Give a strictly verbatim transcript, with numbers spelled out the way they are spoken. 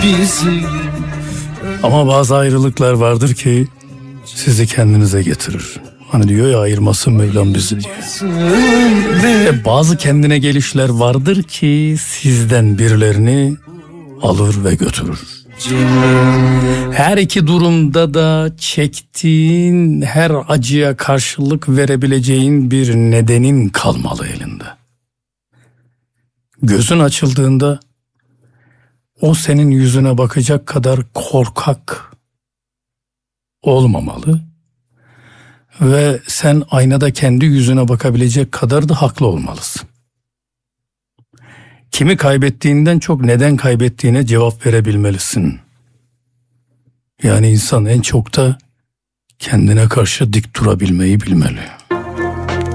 bizi. Ama bazı ayrılıklar vardır ki sizi kendinize getirir. Hani diyor ya, ayırmasın Mevlam bizi diye. Ve bazı kendine gelişler vardır ki sizden birilerini alır ve götürür. Her iki durumda da çektiğin her acıya karşılık verebileceğin bir nedenin kalmalı elinde. Gözün açıldığında o senin yüzüne bakacak kadar korkak olmamalı ve sen aynada kendi yüzüne bakabilecek kadar da haklı olmalısın. Kimi kaybettiğinden çok neden kaybettiğine cevap verebilmelisin. Yani insan en çok da kendine karşı dik durabilmeyi bilmeli.